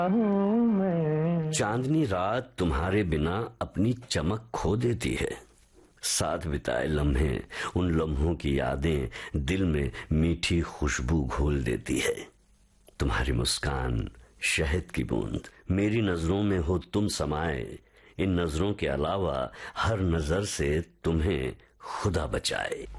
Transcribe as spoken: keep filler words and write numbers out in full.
चांदनी रात तुम्हारे बिना अपनी चमक खो देती है। साथ बिताए लम्हे, उन लम्हों की यादें दिल में मीठी खुशबू घोल देती है। तुम्हारी मुस्कान शहद की बूंद, मेरी नजरों में हो तुम समाए। इन नजरों के अलावा हर नजर से तुम्हें खुदा बचाए।